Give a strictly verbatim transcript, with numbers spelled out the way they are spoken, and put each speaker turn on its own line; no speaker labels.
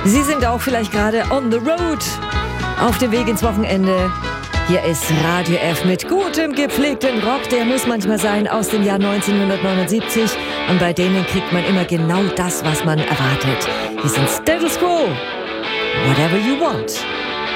Sie sind auch vielleicht gerade on the road, auf dem Weg ins Wochenende. Hier ist Radio F mit gutem, gepflegtem Rock, der muss manchmal sein, aus dem Jahr neunzehnhundertneunundsiebzig. Und bei denen kriegt man immer genau das, was man erwartet. Hier sind Status Quo. Whatever you want.